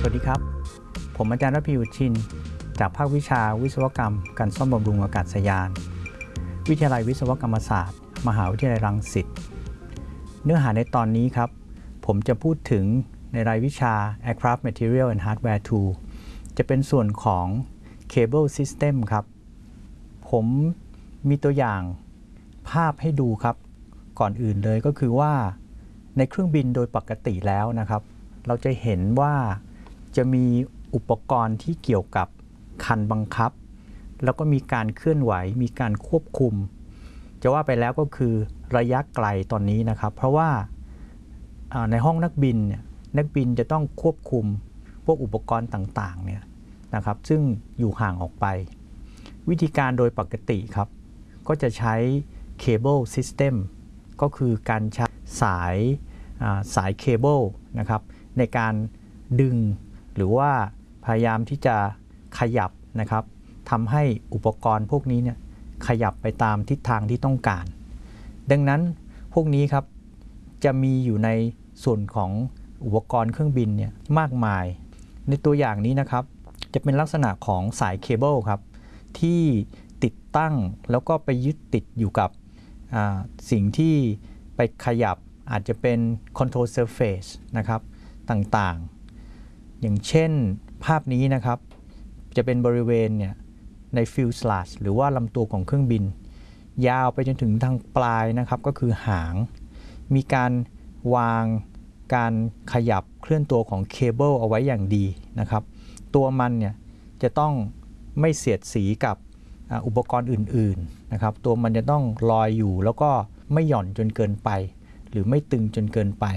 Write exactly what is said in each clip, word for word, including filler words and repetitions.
สวัสดีครับผมอาจารย์รพีอุชินจากภาควิชาวิศวกรรมการซ่อมบำรุงอากาศยานวิทยาลัยวิศวกรรมศาสตร์มหาวิทยาลัยรังสิตเนื้อหาในตอนนี้ครับผมจะพูดถึงในรายวิชา Aircraft Material and Hardware ทู จะเป็นส่วนของ Cable System ครับผมมีตัวอย่างภาพให้ดูครับก่อนอื่นเลยก็คือว่าในเครื่องบินโดยปกติแล้วนะครับเราจะเห็นว่าจะมีอุปกรณ์ที่เกี่ยวกับคันบังคับแล้วก็มีการเคลื่อนไหวมีการควบคุมจะว่าไปแล้วก็คือระยะไกลตอนนี้นะครับเพราะว่าในห้องนักบินเนี่ยนักบินจะต้องควบคุมพวกอุปกรณ์ต่างๆเนี่ยนะครับซึ่งอยู่ห่างออกไปวิธีการโดยปกติครับก็จะใช้ Cable System ก็คือการใช้สายสายเคเบิลนะครับในการดึงหรือว่าพยายามที่จะขยับนะครับทำให้อุปกรณ์พวกนี้เนี่ยขยับไปตามทิศทางที่ต้องการดังนั้นพวกนี้ครับจะมีอยู่ในส่วนของอุปกรณ์เครื่องบินเนี่ยมากมายในตัวอย่างนี้นะครับจะเป็นลักษณะของสายเคเบิลครับที่ติดตั้งแล้วก็ไปยึดติดอยู่กับสิ่งที่ไปขยับอาจจะเป็น control surface นะครับต่างๆอย่างเช่นภาพนี้นะครับจะเป็นบริเวณเนี่ยใน fuselage หรือว่าลำตัวของเครื่องบินยาวไปจนถึงทางปลายนะครับก็คือหางมีการวางการขยับเคลื่อนตัวของเคเบิลเอาไว้อย่างดีนะครับตัวมันเนี่ยจะต้องไม่เสียดสีกับอุปกรณ์อื่นๆนะครับตัวมันจะต้องลอยอยู่แล้วก็ไม่หย่อนจนเกินไปหรือไม่ตึงจนเกินไป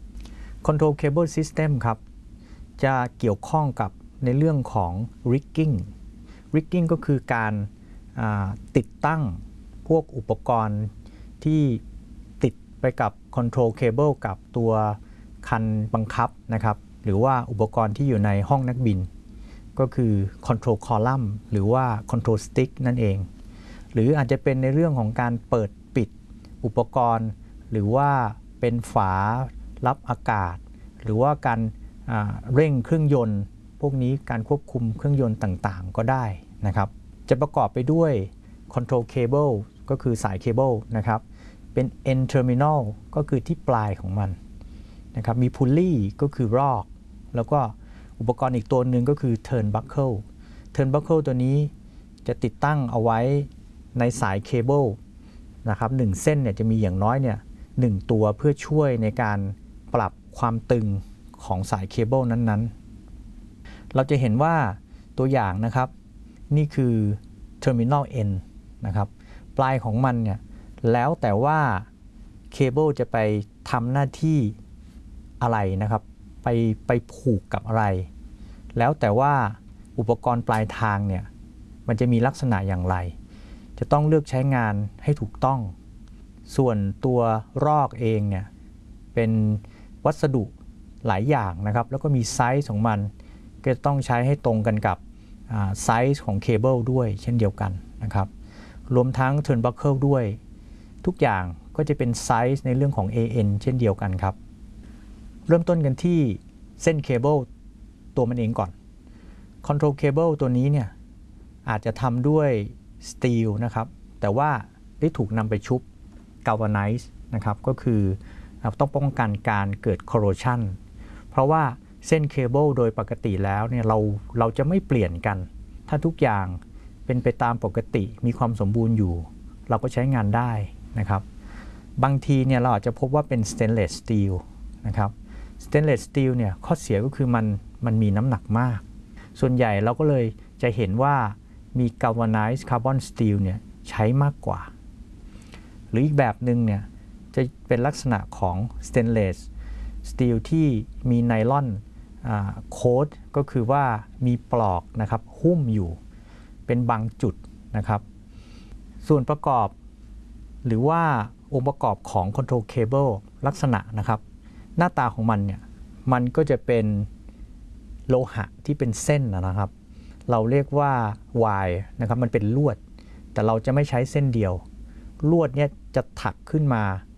Control Cable System ครับจะเกี่ยวข้องกับในเรื่องของ rigging rigging ก็คือการติดตั้งพวกอุปกรณ์ที่ติดไปกับ Control Cable กับตัวคันบังคับนะครับหรือว่าอุปกรณ์ที่อยู่ในห้องนักบินก็คือ Control Column หรือว่า Control Stick นั่นเองหรืออาจจะเป็นในเรื่องของการเปิดปิดอุปกรณ์หรือว่าเป็นฝารับอากาศหรือว่าการเร่งเครื่องยนต์พวกนี้การควบคุมเครื่องยนต์ต่างๆก็ได้นะครับจะประกอบไปด้วย Control Cable ก็คือสายเคเบิลนะครับเป็น End Terminal ก็คือที่ปลายของมันนะครับมี Pulley ก็คือรอกแล้วก็อุปกรณ์อีกตัวหนึ่งก็คือ Turnbuckle Turnbuckle ตัวนี้จะติดตั้งเอาไว้ในสายเคเบิลนะครับหนึ่งเส้นเนี่ยจะมีอย่างน้อยเนี่ยหนึ่งตัวเพื่อช่วยในการปรับความตึงของสายเคเบิลนั้นๆเราจะเห็นว่าตัวอย่างนะครับนี่คือ Terminal End นะครับปลายของมันเนี่ยแล้วแต่ว่าเคเบิลจะไปทำหน้าที่อะไรนะครับไปไปผูกกับอะไรแล้วแต่ว่าอุปกรณ์ปลายทางเนี่ยมันจะมีลักษณะอย่างไรจะต้องเลือกใช้งานให้ถูกต้องส่วนตัวรอกเองเนี่ยเป็นวัสดุหลายอย่างนะครับแล้วก็มีไซส์ของมันก็ต้องใช้ให้ตรงกันกับไซส์ของเคเบิลด้วยเช่นเดียวกันนะครับรวมทั้ง Turnbuckle ด้วยทุกอย่างก็จะเป็นไซส์ในเรื่องของ เอ เอ็น เช่นเดียวกันครับเริ่มต้นกันที่เส้นเคเบิลตัวมันเองก่อน Control Cable ตัวนี้เนี่ยอาจจะทำด้วยสตีลนะครับแต่ว่าได้ถูกนำไปชุบ galvanize นะครับก็คือต้องป้องกันการเกิด corrosion เพราะว่าเส้นเคเบิลโดยปกติแล้วเนี่ยเราเราจะไม่เปลี่ยนกันถ้าทุกอย่างเป็นไปตามปกติมีความสมบูรณ์อยู่เราก็ใช้งานได้นะครับบางทีเนี่ยเราอาจจะพบว่าเป็น stainless steel นะครับ stainless steel เนี่ยข้อเสียก็คือมันมันมีน้ำหนักมากส่วนใหญ่เราก็เลยจะเห็นว่ามี galvanized carbon steel เนี่ยใช้มากกว่าหรืออีกแบบหนึ่งเนี่ยจะเป็นลักษณะของ stainless steel ที่มีไนลอนโค้ดก็คือว่ามีปลอกนะครับหุ้มอยู่เป็นบางจุดนะครับส่วนประกอบหรือว่าองค์ประกอบของ control cable ลักษณะนะครับหน้าตาของมันเนี่ยมันก็จะเป็นโลหะที่เป็นเส้นนะครับเราเรียกว่า wire นะครับมันเป็นลวดแต่เราจะไม่ใช้เส้นเดียวลวดเนี่ยจะถักขึ้นมา